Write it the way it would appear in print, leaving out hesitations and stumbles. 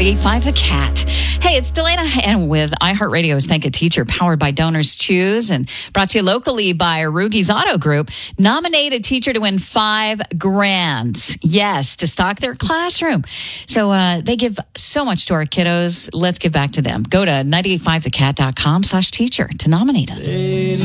98.5 The Cat. Hey, it's Delana and with iHeartRadio's Thank a Teacher, powered by Donors Choose and brought to you locally by Rugi's Auto Group. Nominate a teacher to win $5,000. Yes, to stock their classroom. So they give so much to our kiddos. Let's give back to them. Go to 985thecat.com/teacher to nominate them.